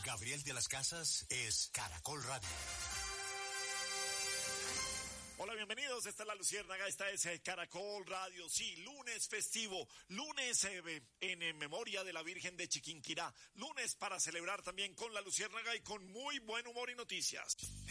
Gabriel de las Casas es Caracol Radio. Hola, bienvenidos, esta es La Luciérnaga, esta es Caracol Radio, sí, lunes festivo, lunes en memoria de la Virgen de Chiquinquirá, lunes para celebrar también con La Luciérnaga y con muy buen humor y noticias.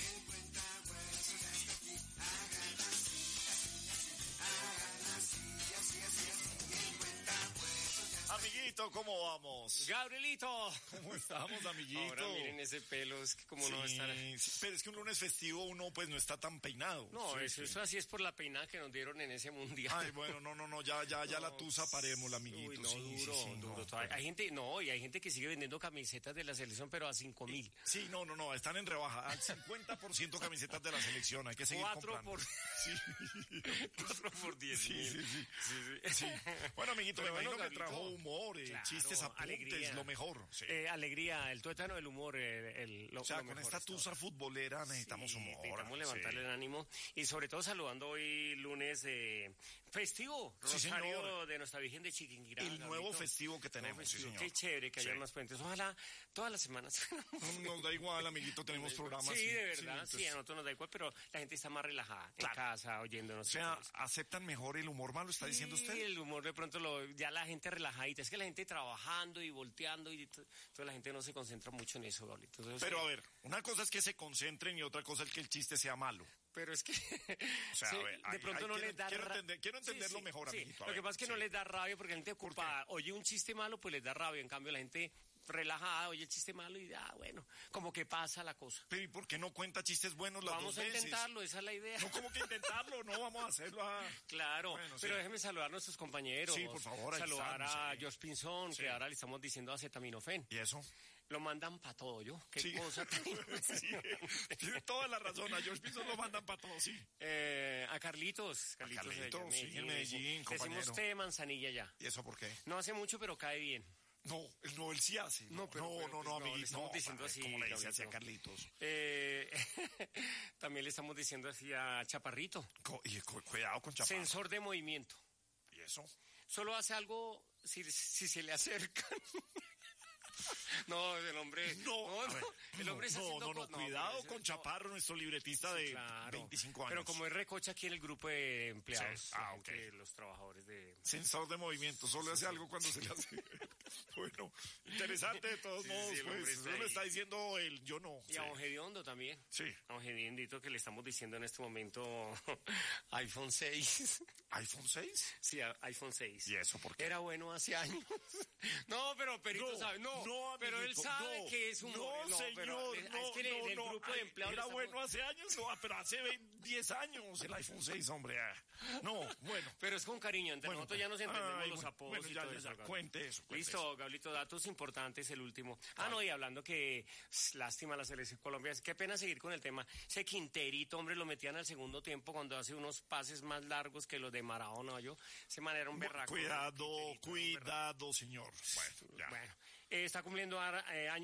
Amiguito, ¿cómo vamos? Gabrielito. ¿Cómo estamos, amiguito? Ahora miren ese pelo, es que como no va a estar... Sí, pero es que un lunes festivo uno pues no está tan peinado. No, eso así es por la peinada que nos dieron en ese mundial. Ay, bueno, no, ya la tusa parémosla, amiguito. Uy, no, sí, duro. No, hay gente que sigue vendiendo camisetas de la selección, pero a 5,000. Sí, no, están en rebaja, al 50% camisetas de la selección, hay que seguir comprando. 4 por 10. Sí. Bueno, amiguito, me imagino que trajo humor, claro, chistes, apuntes, alegría. lo mejor. Sí. Alegría, el tuétano del humor, o sea, con esta tusa futbolera necesitamos humor. Necesitamos levantarle el ánimo y sobre todo saludando hoy lunes festivo, rosario de nuestra Virgen de Chiquinquirá. El nuevo festivo que tenemos, sí, señor. Qué chévere que haya más puentes. Ojalá todas las semanas. Nos da igual, amiguito, tenemos programas. Sí, de verdad, sí, a nosotros nos da igual, pero la gente está más relajada en casa, oyéndonos. O sea, ¿aceptan mejor el humor malo, está diciendo usted? Sí, el humor de pronto ya la gente relajadita. Es que la gente trabajando y volteando y entonces la gente no se concentra mucho en eso, Gabrielito. Pero a ver, una cosa es que se concentren y otra cosa es que el chiste sea malo. Pero es que o sea, a ver, de pronto no les da quiero entenderlo mejor, amiguito. Lo que pasa es que no les da rabia porque la gente ocupada oye un chiste malo, pues les da rabia. En cambio, la gente relajada oye el chiste malo y bueno, como que pasa la cosa. Pero ¿y por qué no cuenta chistes buenos las dos veces? Vamos a intentarlo, esa es la idea. No, ¿cómo que intentarlo? No, vamos a hacerlo. Claro, bueno, pero déjeme saludar a nuestros compañeros. Sí, por favor. Saludar a George Pinzón, que ahora le estamos diciendo acetaminofén. ¿Y eso? Lo mandan para todo, ¿yo? Qué cosa tan... Tiene toda la razón, a George Pinzón lo mandan para todo, sí. A Carlitos sí, en Medellín, compañero. Decimos té de manzanilla ya. ¿Y eso por qué? No hace mucho, pero cae bien. No, él sí hace. No, amiguito. Le estamos diciendo así. ¿Cómo le dice así a Carlitos? También le estamos diciendo así a Chaparrito. Cuidado con Chaparrito. Sensor de movimiento. ¿Y eso? Solo hace algo si se le acercan. No, el hombre... El hombre está haciendo... Cuidado con Chaparro, nuestro libretista de 25 años. Pero como es recocha aquí en el grupo de empleados, sí. Los trabajadores de... Sensor de movimiento, solo hace algo cuando se le hace... Bueno, interesante de todos modos, pues, eso lo está diciendo él, yo no. Y a Ongediondo también. Sí. A Ongediondito que le estamos diciendo en este momento iPhone 6. ¿iPhone 6? Sí, iPhone 6. ¿Y eso por qué? Era bueno hace años. No, pero Perito sabe, pero él sabe que es un... No, señor, es que el grupo de empleados... Era bueno hace años, pero hace 10 años el iPhone 6, hombre. No, bueno. Pero es con cariño, entre nosotros ya nos entendemos los apodos bueno, y todo eso. Cuente eso. Listo, Gablito, datos importantes, el último. No, y hablando que lástima la selección colombiana, qué pena seguir con el tema. Ese Quinterito, hombre, lo metían al segundo tiempo cuando hace unos pases más largos que los de Maradona, ese man era un berraco. Cuidado, señor. Bueno, está cumpliendo años.